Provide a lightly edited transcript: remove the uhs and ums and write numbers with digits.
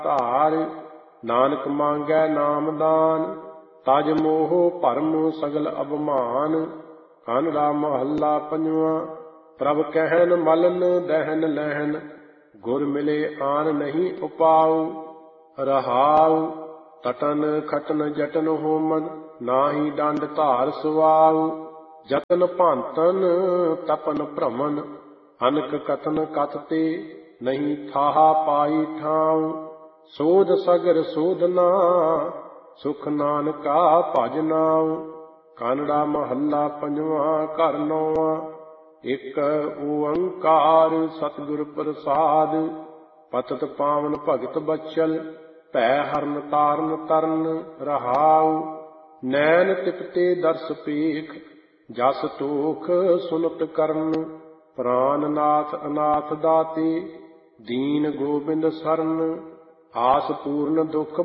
ਧਾਰ। ਨਾਨਕ ਮੰਗੈ ਨਾਮਦਾਨ ਤਜ ਮੋਹ ਭਰਮ ਸਗਲ ਅਭਮਾਨ। ਕਾਨੜਾ ਮਹੱਲਾ ਪੰਜਵਾਂ। ਪ੍ਰਭ ਕਹਿਨ ਮਲਨ ਦਹਿਨ ਲਹਿਨ ਗੁਰ ਮਿਲੇ ਆਨ ਨਹੀਂ ਉਪਾਉ। ਰਹਾਉ ਤਟਨ ਖਟਨ ਜਟਨ ਹੋਮਨ ਨਾਹੀ ਡੰਡ ਧਾਰ ਸੁਆਉ। ਜਤਨ ਭਾਂਤਨ ਤਪਨ ਭ੍ਰਮਨ ਅਨਕ ਕਥਨ ਕਥਤੇ ਨਹੀਂ ਥਾਹਾ ਪਾਈ ਠਾਉ। ਸੋਧ ਸਗਰ ਸੋਧਨਾ ਸੁਖ ਨਾਨਕਾ ਭਜ ਨਾਉ। ਕਾਨੜਾ ਮਹੱਲਾ ਪੰਜਵਾਂ ਘਰ ਨੌਵਾਂ। ਇਕ ਓੰਕਾਰ ਸਤਿਗੁਰ ਪ੍ਰਸਾਦ ਪਤਿਤ ਪਾਵਨ ਭਗਤ ਬਚਲ ਭੈ ਹਰਨ ਤਾਰਨ ਤਰਨ। ਰਹਾਉ ਨੈਣ ਤਿਪਤੇ ਦਰਸ ਪੇਖ ਜਸ ਤੋਖ ਸੁਨਤ ਕਰਨ। ਪ੍ਰਾਨ ਨਾਥ ਅਨਾਥ ਦਾਤੇ ਦੀਨ ਗੋਬਿੰਦ ਸਰਨ। ਆਸ ਪੂਰਨ ਦੁਖ